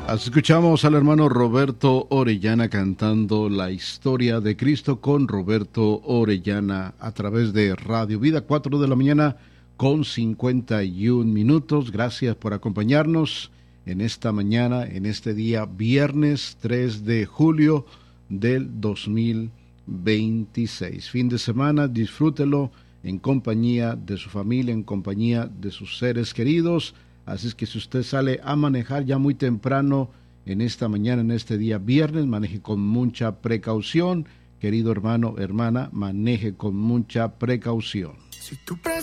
Escuchamos al hermano Roberto Orellana cantando la historia de Cristo con Roberto Orellana a través de Radio Vida, 4 de la mañana con 51 minutos. Gracias por acompañarnos en esta mañana, en este día viernes 3 de julio del 2026. Fin de semana, disfrútelo en compañía de su familia, en compañía de sus seres queridos. Así es que si usted sale a manejar ya muy temprano en esta mañana, en este día viernes, maneje con mucha precaución. Querido hermano, hermana, maneje con mucha precaución.